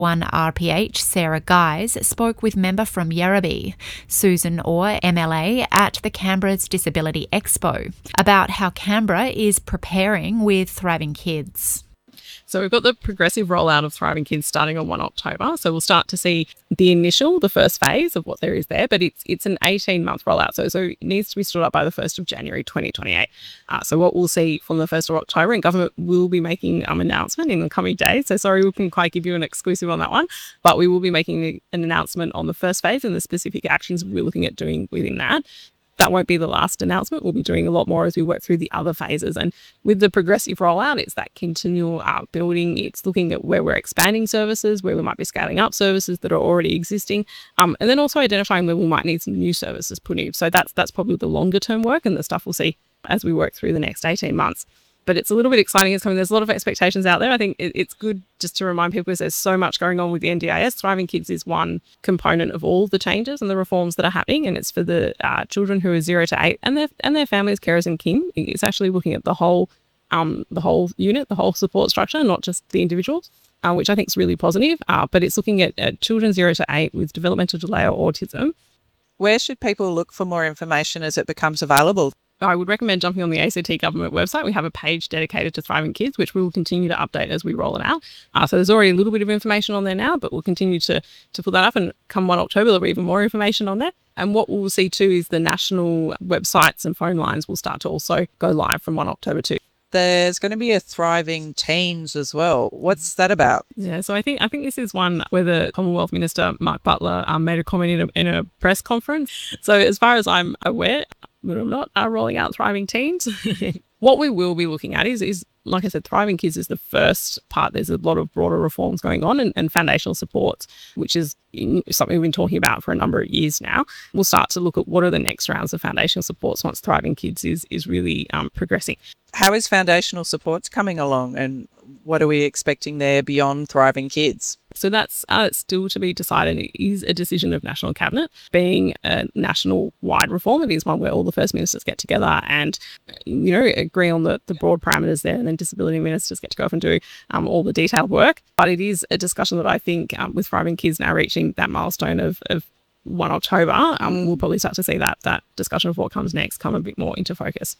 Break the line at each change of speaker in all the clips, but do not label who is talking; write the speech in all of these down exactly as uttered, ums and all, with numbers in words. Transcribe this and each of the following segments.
One R P H, Sarah Guys, spoke with member from Yarrabee, Susan Orr, M L A, at the Canberra's Disability Expo about how Canberra is preparing with Thriving Kids.
So we've got the progressive rollout of Thriving Kids starting on the first of October. So we'll start to see the initial, the first phase of what there is there, but it's it's an eighteen-month rollout. So, so it needs to be stood up by the first of January twenty twenty-eight. Uh, so what we'll see from the first of October, and government will be making an um, announcement in the coming days. So sorry, we couldn't quite give you an exclusive on that one, but we will be making an announcement on the first phase and the specific actions we're looking at doing within that. That won't be the last announcement. We'll be doing a lot more as we work through the other phases. And with the progressive rollout, it's that continual uh, building. It's looking at where we're expanding services, where we might be scaling up services that are already existing, um, and then also identifying where we might need some new services put in. So that's that's probably the longer term work and the stuff we'll see as we work through the next eighteen months. But it's a little bit exciting. It's coming. There's a lot of expectations out there. I think it, it's good just to remind people because there's so much going on with the N D I S. Thriving Kids is one component of all the changes and the reforms that are happening, and it's for the uh, children who are zero to eight and their and their families, carers, and kin. It's actually looking at the whole, um, the whole unit, the whole support structure, not just the individuals, uh, which I think is really positive. Uh, but it's looking at, at children zero to eight with developmental delay or autism.
Where should people look for more information as it becomes available?
I would recommend jumping on the A C T government website. We have a page dedicated to Thriving Kids, which we will continue to update as we roll it out. Uh, so there's already a little bit of information on there now, but we'll continue to to put that up. And come the first of October, there'll be even more information on there. And what we'll see too is the national websites and phone lines will start to also go live from the first of October too.
There's going to be a Thriving Teens as well. What's that about?
Yeah, so I think I think this is one where the Commonwealth Minister, Mark Butler, um, made a comment in a, in a press conference. So as far as I'm aware, but I'm not uh, rolling out Thriving Teens. What we will be looking at is, is, like I said, Thriving Kids is the first part. There's a lot of broader reforms going on and, and foundational supports, which is in, something we've been talking about for a number of years now. We'll start to look at what are the next rounds of foundational supports once Thriving Kids is, is really um, progressing.
How is foundational supports coming along and what are we expecting there beyond Thriving Kids?
So that's uh, still to be decided. It is a decision of National Cabinet. Being a national-wide reform, it is one where all the First Ministers get together and, you know, agree on the, the broad parameters there, and then disability ministers get to go off and do um, all the detailed work. But it is a discussion that I think um, with Thriving Kids now reaching that milestone of, of the first of October, um, mm. we'll probably start to see that that discussion of what comes next come a bit more into focus.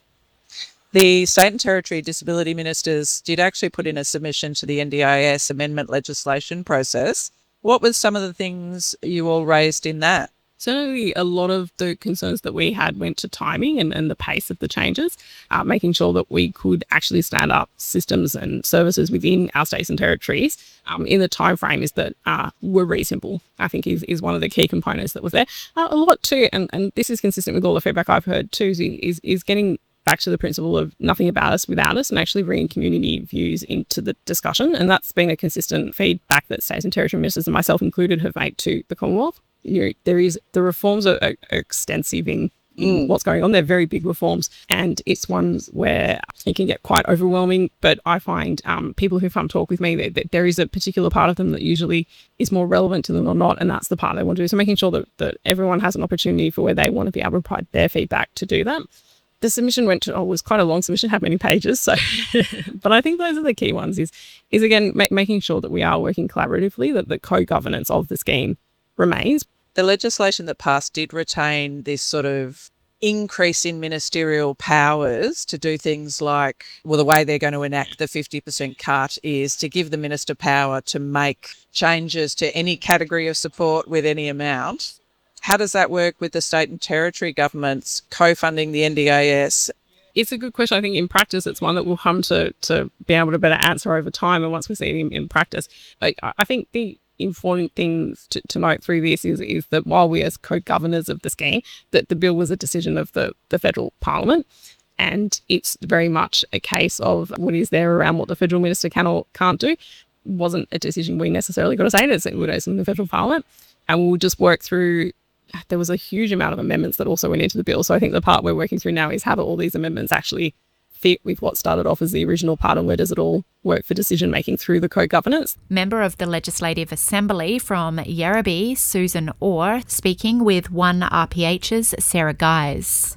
The state and territory disability ministers did actually put in a submission to the N D I S amendment legislation process. What were some of the things you all raised in that?
Certainly a lot of the concerns that we had went to timing and, and the pace of the changes, uh, making sure that we could actually stand up systems and services within our states and territories um, in the time frame is that uh, were reasonable, I think is, is one of the key components that was there. Uh, a lot too, and, and this is consistent with all the feedback I've heard too, is, is getting back to the principle of nothing about us without us and actually bringing community views into the discussion. And that's been a consistent feedback that states and territory ministers and myself included have made to the Commonwealth. You know, there is, the reforms are, are extensive in, in mm. what's going on. They're very big reforms and it's ones where it can get quite overwhelming. But I find um, people who come talk with me, that, that there is a particular part of them that usually is more relevant to them or not. And that's the part they want to do. So making sure that, that everyone has an opportunity for where they want to be able to provide their feedback to do that. The submission went to, oh, was quite a long submission, had many pages. So, but I think those are the key ones is, is again, ma- making sure that we are working collaboratively, that the co-governance of the scheme remains.
The legislation that passed did retain this sort of increase in ministerial powers to do things like, well, the way they're going to enact the fifty percent cut is to give the minister power to make changes to any category of support with any amount. How does that work with the state and territory governments co-funding the N D I S?
It's a good question. I think in practice, it's one that we'll come to, to be able to better answer over time and once we see it in, in practice. But I think the important things to, to note through this is, is that while we as co-governors of the scheme, that the bill was a decision of the, the federal parliament. And it's very much a case of what is there around what the federal minister can or can't do. It wasn't a decision we necessarily got to say. It's in the federal parliament. And we'll just work through. There was a huge amount of amendments that also went into the bill. So I think the part we're working through now is how do all these amendments actually fit with what started off as the original part and where does it all work for decision making through the co-governance.
Member of the Legislative Assembly from Yarrabee, Susan Orr, speaking with one R P H's Sarah Guys.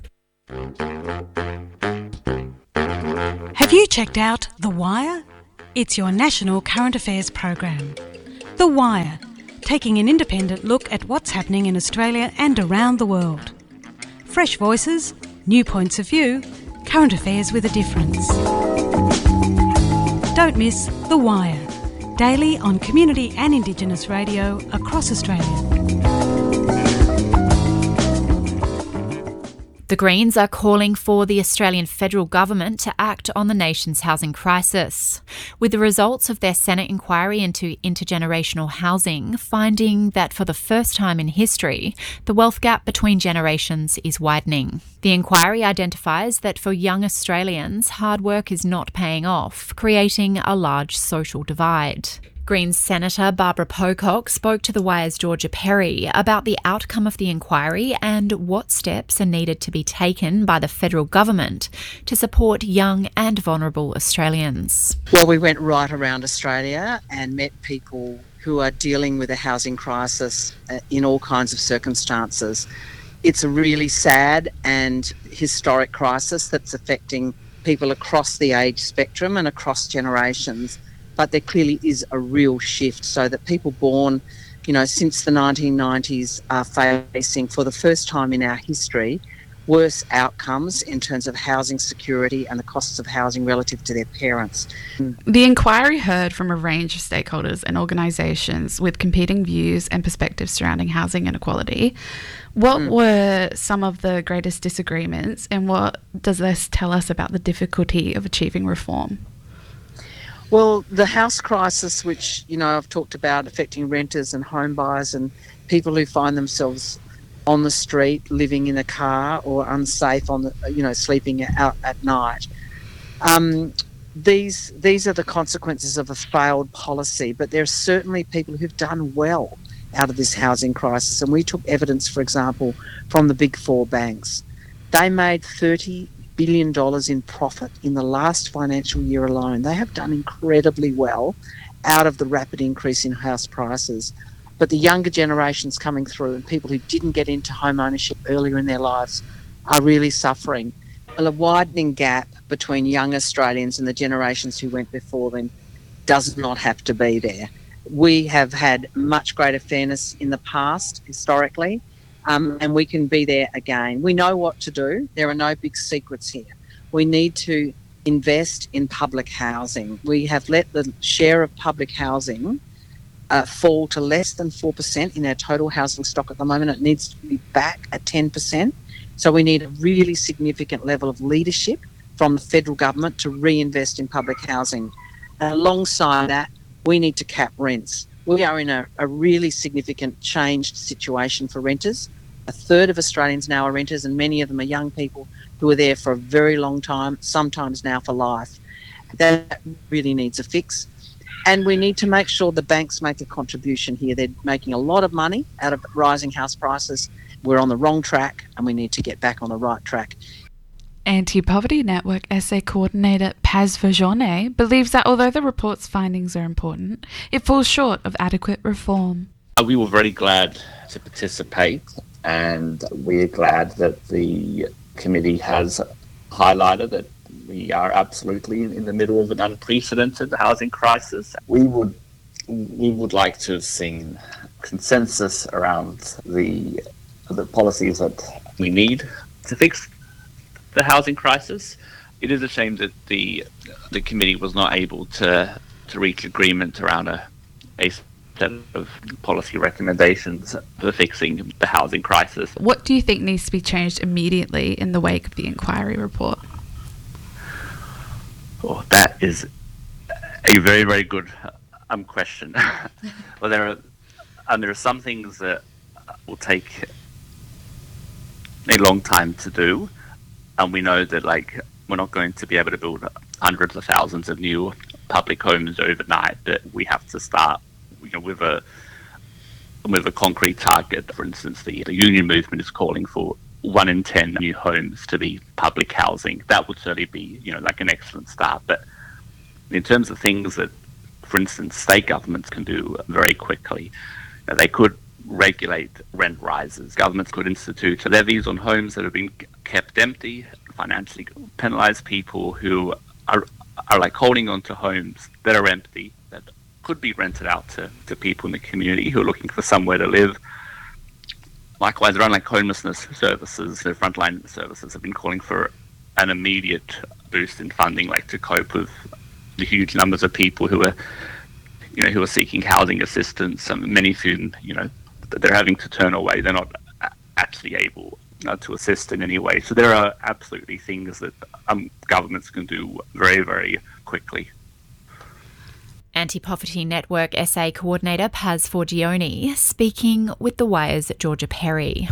Have you checked out The Wire? It's your national current affairs program. The The Wire, taking an independent look at what's happening in Australia and around the world. Fresh voices, new points of view, current affairs with a difference. Don't miss The Wire, daily on community and Indigenous radio across Australia.
The Greens are calling for the Australian federal government to act on the nation's housing crisis, with the results of their Senate inquiry into intergenerational housing finding that for the first time in history, the wealth gap between generations is widening. The inquiry identifies that for young Australians, hard work is not paying off, creating a large social divide. Greens Senator Barbara Pocock spoke to The Wire's Georgia Perry about the outcome of the inquiry and what steps are needed to be taken by the federal government to support young and vulnerable Australians.
Well, we went right around Australia and met people who are dealing with a housing crisis in all kinds of circumstances. It's a really sad and historic crisis that's affecting people across the age spectrum and across generations. But there clearly is a real shift so that people born, you know, since the nineteen nineties are facing, for the first time in our history, worse outcomes in terms of housing security and the costs of housing relative to their parents.
The inquiry heard from a range of stakeholders and organisations with competing views and perspectives surrounding housing inequality. What mm. were some of the greatest disagreements, and what does this tell us about the difficulty of achieving reform?
Well, the house crisis, which, you know, I've talked about affecting renters and home buyers and people who find themselves on the street, living in a car or unsafe on the, you know, sleeping out at night. Um, these these are the consequences of a failed policy, but there are certainly people who've done well out of this housing crisis. And we took evidence, for example, from the big four banks. They made thirty billion dollars in profit in the last financial year alone. They have done incredibly well out of the rapid increase in house prices. But the younger generations coming through and people who didn't get into home ownership earlier in their lives are really suffering. A widening gap between young Australians and the generations who went before them does not have to be there. We have had much greater fairness in the past, historically, Um, and we can be there again. We know what to do. There are no big secrets here. We need to invest in public housing. We have let the share of public housing uh, fall to less than four percent in our total housing stock at the moment. It needs to be back at ten percent. So we need a really significant level of leadership from the federal government to reinvest in public housing. And alongside that, we need to cap rents. We are in a, a really significant changed situation for renters. A third of Australians now are renters, and many of them are young people who are there for a very long time, sometimes now for life. That really needs a fix. And we need to make sure the banks make a contribution here. They're making a lot of money out of rising house prices. We're on the wrong track, and we need to get back on the right track.
Anti-Poverty Network Essay Coordinator Paz Verjourne believes that although the report's findings are important, it falls short of adequate reform.
We were very glad to participate, and we're glad that the committee has highlighted that we are absolutely in the middle of an unprecedented housing crisis. We would we would like to have seen consensus around the the policies that we need to fix the housing crisis. It is a shame that the the committee was not able to to reach agreement around a a set of policy recommendations for fixing the housing crisis.
What do you think needs to be changed immediately in the wake of the inquiry report?
Oh, that is a very, very good um, question. Well, there are and there are some things that will take a long time to do. And we know that, like, we're not going to be able to build hundreds of thousands of new public homes overnight. That we have to start, you know, with a with a concrete target. For instance, the, the union movement is calling for one in ten new homes to be public housing. That would certainly be, you know, like an excellent start. But in terms of things that, for instance, state governments can do very quickly, you know, they could regulate rent rises. Governments could institute levies on homes that have been kept empty, financially penalise people who are are like holding on to homes that are empty, that could be rented out to, to people in the community who are looking for somewhere to live. Likewise, around like homelessness services, the frontline services have been calling for an immediate boost in funding, like to cope with the huge numbers of people who are, you know, who are seeking housing assistance. And many of whom, you know, they're having to turn away. They're not actually able uh, to assist in any way. So there are absolutely things that um, governments can do very, very quickly.
Anti-Poverty Network S A Coordinator Paz Forgione speaking with The Wire's Georgia Perry.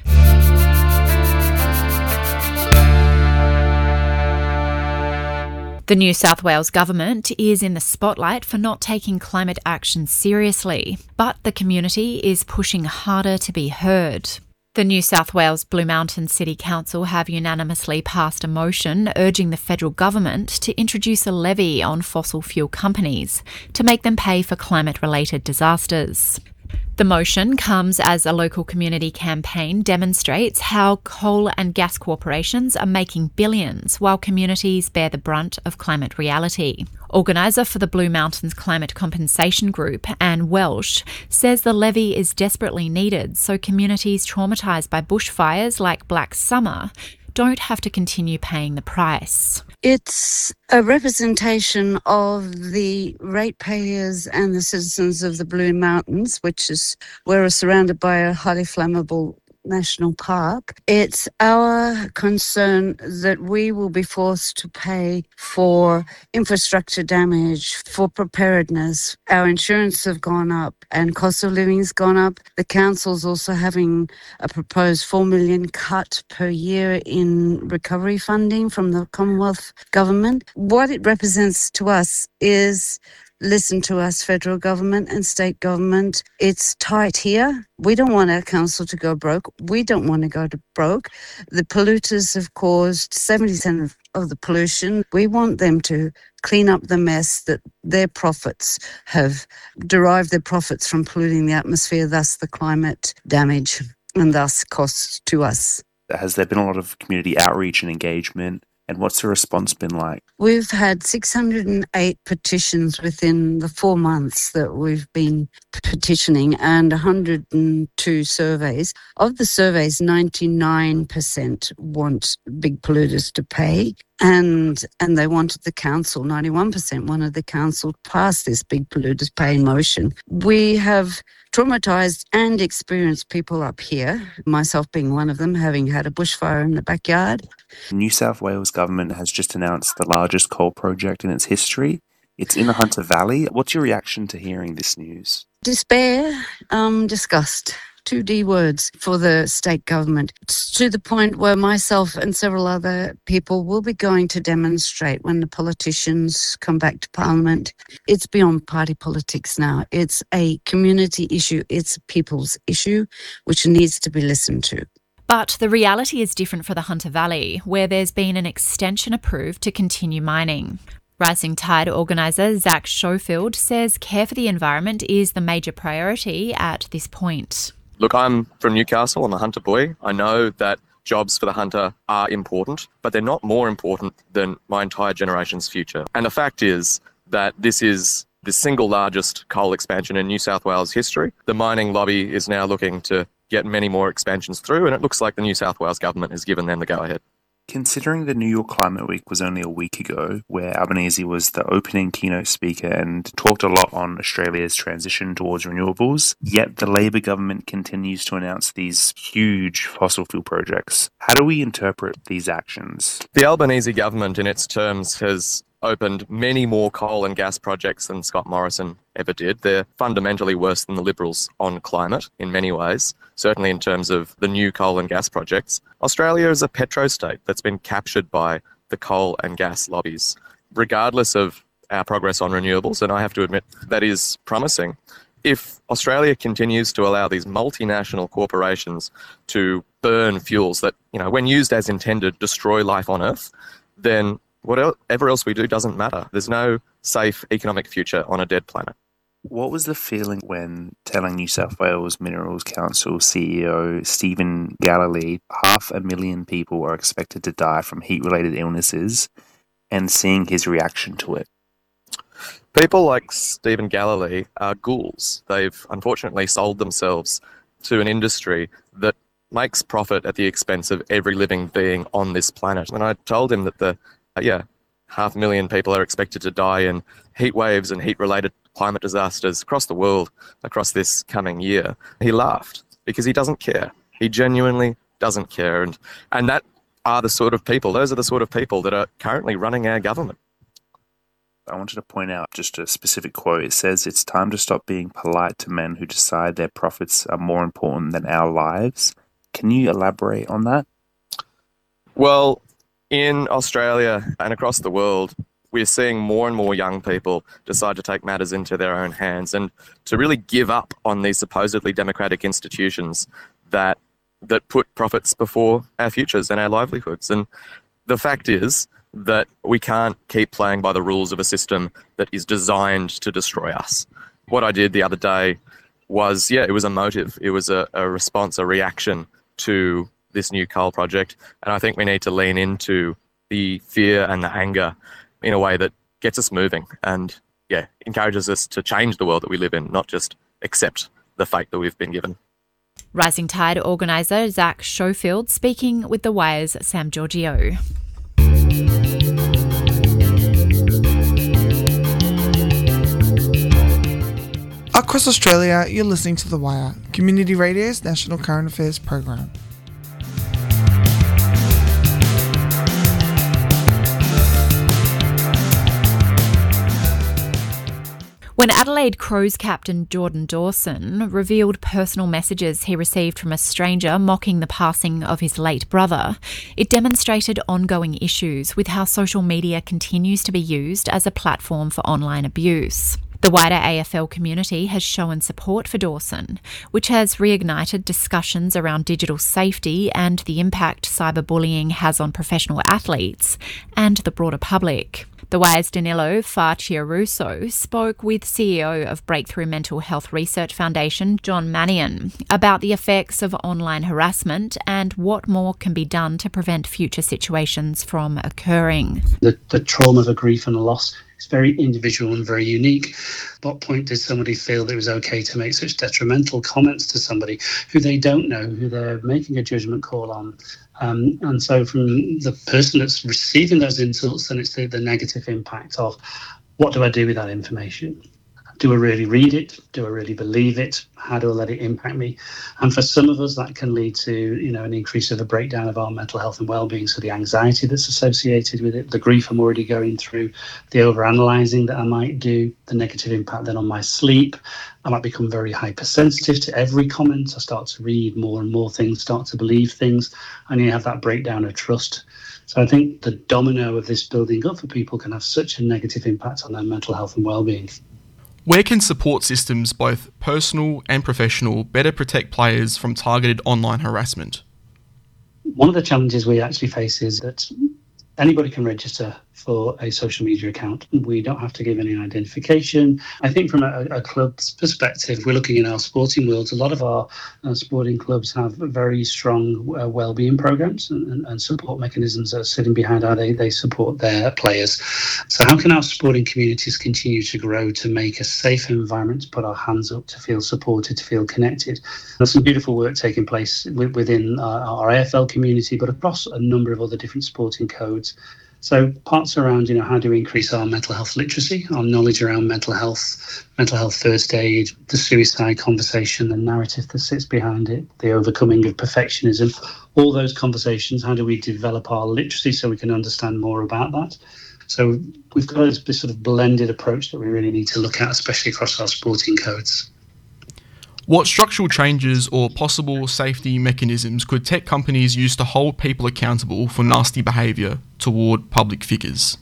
The New South Wales government is in the spotlight for not taking climate action seriously, but the community is pushing harder to be heard. The New South Wales Blue Mountains City Council have unanimously passed a motion urging the federal government to introduce a levy on fossil fuel companies to make them pay for climate-related disasters. The motion comes as a local community campaign demonstrates how coal and gas corporations are making billions while communities bear the brunt of climate reality. Organiser for the Blue Mountains Climate Compensation Group, Anne Welsh, says the levy is desperately needed so communities traumatised by bushfires like Black Summer don't have to continue paying the price.
It's a representation of the ratepayers and the citizens of the Blue Mountains, which is we're surrounded by a highly flammable national park. It's our concern that we will be forced to pay for infrastructure damage, for preparedness. Our insurance have gone up and cost of living has gone up. The council's also having a proposed four million dollars cut per year in recovery funding from the Commonwealth government. What it represents to us is listen to us, federal government and state government. It's tight here. We don't want our council to go broke. We don't want to go to broke. The polluters have caused seventy percent of, of the pollution. We want them to clean up the mess that their profits have derived their profits from polluting the atmosphere, thus the climate damage and thus costs to us.
Has there been a lot of community outreach and engagement? And what's the response been like?
We've had six hundred eight petitions within the four months that we've been petitioning and one hundred two surveys. Of the surveys, ninety-nine percent want big polluters to pay. And and they wanted the council, ninety-one percent wanted the council to pass this big polluters pay motion. We have traumatised and experienced people up here, myself being one of them, having had a bushfire in the backyard.
The New South Wales government has just announced the largest coal project in its history. It's in the Hunter Valley. What's your reaction to hearing this news?
Despair, um, disgust. Two D words for the state government. It's to the point where myself and several other people will be going to demonstrate when the politicians come back to Parliament. It's beyond party politics now. It's a community issue. It's a people's issue, which needs to be listened to.
But the reality is different for the Hunter Valley, where there's been an extension approved to continue mining. Rising Tide organiser Zach Schofield says care for the environment is the major priority at this point.
Look, I'm from Newcastle. I'm a Hunter boy. I know that jobs for the Hunter are important, but they're not more important than my entire generation's future. And the fact is that this is the single largest coal expansion in New South Wales history. The mining lobby is now looking to get many more expansions through, and it looks like the New South Wales government has given them the go-ahead.
Considering the New York Climate Week was only a week ago, where Albanese was the opening keynote speaker and talked a lot on Australia's transition towards renewables, yet the Labor government continues to announce these huge fossil fuel projects. How do we interpret these actions?
The Albanese government, in its terms, has opened many more coal and gas projects than Scott Morrison ever did. They're fundamentally worse than the Liberals on climate in many ways, certainly in terms of the new coal and gas projects. Australia is a petro-state that's been captured by the coal and gas lobbies. Regardless of our progress on renewables, and I have to admit that is promising, if Australia continues to allow these multinational corporations to burn fuels that, you know, when used as intended, destroy life on Earth, then whatever else we do doesn't matter. There's no safe economic future on a dead planet.
What was the feeling when telling New South Wales Minerals Council C E O Stephen Galilee half a million people are expected to die from heat-related illnesses and seeing his reaction to it?
People like Stephen Galilee are ghouls. They've unfortunately sold themselves to an industry that makes profit at the expense of every living being on this planet. And I told him that the, uh, yeah, half a million people are expected to die in heat waves and heat-related climate disasters across the world across this coming year. He laughed because he doesn't care. He genuinely doesn't care. And, and that are the sort of people, those are the sort of people that are currently running our government.
I wanted to point out just a specific quote. It says, "It's time to stop being polite to men who decide their profits are more important than our lives." Can you elaborate on that?
Well, in Australia and across the world, we're seeing more and more young people decide to take matters into their own hands and to really give up on these supposedly democratic institutions that that put profits before our futures and our livelihoods. And the fact is that we can't keep playing by the rules of a system that is designed to destroy us. What I did the other day was, yeah, it was a motive. It was a, a response, a reaction to this new coal project. And I think we need to lean into the fear and the anger in a way that gets us moving and, yeah, encourages us to change the world that we live in, not just accept the fate that we've been given.
Rising Tide organiser Zach Schofield speaking with The Wire's Sam Giorgio.
Across Australia, you're listening to The Wire, Community Radio's national current affairs program.
When Adelaide Crows captain Jordan Dawson revealed personal messages he received from a stranger mocking the passing of his late brother, it demonstrated ongoing issues with how social media continues to be used as a platform for online abuse. The wider A F L community has shown support for Dawson, which has reignited discussions around digital safety and the impact cyberbullying has on professional athletes and the broader public. The Wire's Danilo Farciaruso spoke with C E O of Breakthrough Mental Health Research Foundation, John Mannion, about the effects of online harassment and what more can be done to prevent future situations from occurring.
The, the trauma, the grief and the loss is very individual and very unique. At what point did somebody feel that it was okay to make such detrimental comments to somebody who they don't know, who they're making a judgment call on? Um, and so from the person that's receiving those insults, then it's the, the negative impact of what do I do with that information? Do I really read it? Do I really believe it? How do I let it impact me? And for some of us, that can lead to, you know, an increase of a breakdown of our mental health and well-being. So the anxiety that's associated with it, the grief I'm already going through, the overanalyzing that I might do, the negative impact then on my sleep. I might become very hypersensitive to every comment. I start to read more and more things, start to believe things, and you have that breakdown of trust. So I think the domino of this building up for people can have such a negative impact on their mental health and well-being.
Where can support systems, both personal and professional, better protect players from targeted online harassment?
One of the challenges we actually face is that anybody can register for a social media account. We don't have to give any identification. I think from a, a club's perspective, we're looking in our sporting worlds. A lot of our uh, sporting clubs have very strong uh, well-being programs and, and, and support mechanisms that are sitting behind how they, they support their players. So how can our sporting communities continue to grow to make a safe environment to put our hands up, to feel supported, to feel connected? There's some beautiful work taking place within our, our A F L community, but across a number of other different sporting codes. So parts around, you know, how do we increase our mental health literacy, our knowledge around mental health, mental health first aid, the suicide conversation, the narrative that sits behind it, the overcoming of perfectionism, all those conversations, how do we develop our literacy so we can understand more about that? So we've got this, this sort of blended approach that we really need to look at, especially across our sporting codes.
What structural changes or possible safety mechanisms could tech companies use to hold people accountable for nasty behaviour toward public figures?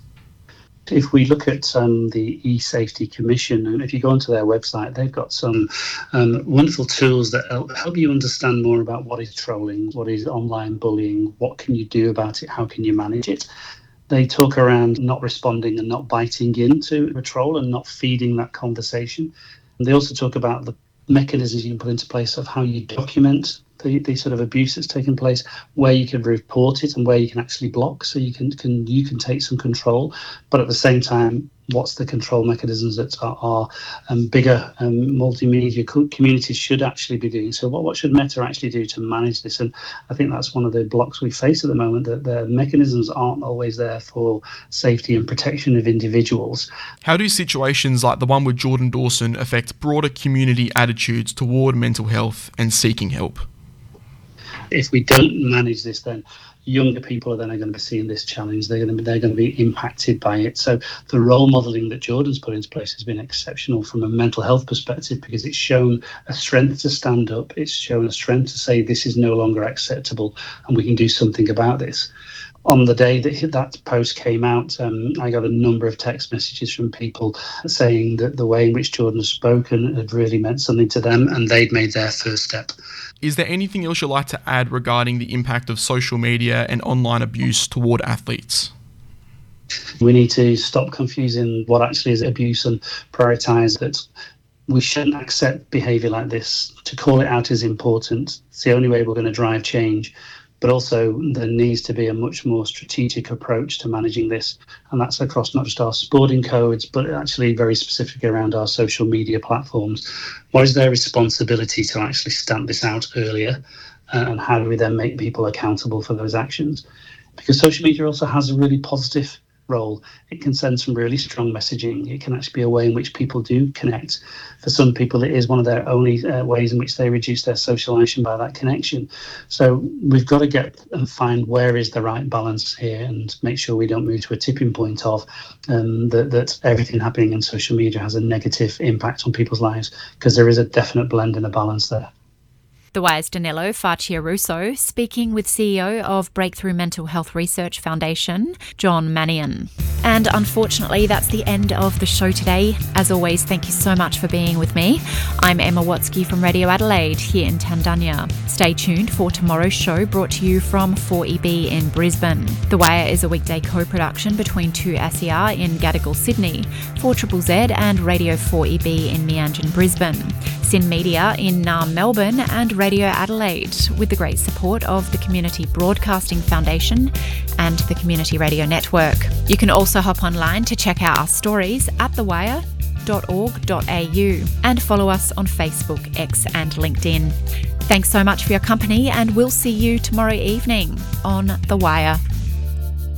If we look at um, the eSafety Commission, and if you go onto their website, they've got some um, wonderful tools that help, help you understand more about what is trolling, what is online bullying, what can you do about it, how can you manage it. They talk around not responding and not biting into a troll and not feeding that conversation. And they also talk about the mechanisms you can put into place of how you document the, the sort of abuse that's taken place, where you can report it and where you can actually block, so you can, can you can take some control, but at the same time what's the control mechanisms that our, our um, bigger um, multimedia co- communities should actually be doing. So what, what should Meta actually do to manage this? And I think that's one of the blocks we face at the moment, that the mechanisms aren't always there for safety and protection of individuals.
How do situations like the one with Jordan Dawson affect broader community attitudes toward mental health and seeking help?
If we don't manage this, then younger people are then going to be seeing this challenge. They're going to be, they're going to be impacted by it. So the role modelling that Jordan's put into place has been exceptional from a mental health perspective, because it's shown a strength to stand up. It's shown a strength to say this is no longer acceptable and we can do something about this. On the day that that post came out, um, I got a number of text messages from people saying that the way in which Jordan has spoken had really meant something to them and they'd made their first step.
Is there anything else you'd like to add regarding the impact of social media and online abuse toward athletes?
We need to stop confusing what actually is abuse and prioritise that we shouldn't accept behaviour like this. To call it out is important. It's the only way we're going to drive change. But also there needs to be a much more strategic approach to managing this. And that's across not just our sporting codes, but actually very specific around our social media platforms. What is their responsibility to actually stamp this out earlier? Uh, and how do we then make people accountable for those actions? Because social media also has a really positive role. It can send some really strong messaging. It can actually be a way in which people do connect. For some people, it is one of their only uh, ways in which they reduce their socialization by that connection. So we've got to get and find where is the right balance here and make sure we don't move to a tipping point of um, that, that everything happening in social media has a negative impact on people's lives, because there is a definite blend and a balance there.
The Wire's Danilo Facciaruso speaking with C E O of Breakthrough Mental Health Research Foundation, John Mannion. And unfortunately, that's the end of the show today. As always, thank you so much for being with me. I'm Emma Watsky from Radio Adelaide here in Tandanya. Stay tuned for tomorrow's show, brought to you from four E B in Brisbane. The Wire is a weekday co-production between two S E R in Gadigal, Sydney, four Z Z and Radio four E B in Meanjin, Brisbane, Sin Media in Naarm, Melbourne, and Radio Adelaide, with the great support of the Community Broadcasting Foundation and the Community Radio Network. You can also hop online to check out our stories at the wire dot org dot a u and follow us on Facebook, X and LinkedIn. Thanks so much for your company, and we'll see you tomorrow evening on The Wire.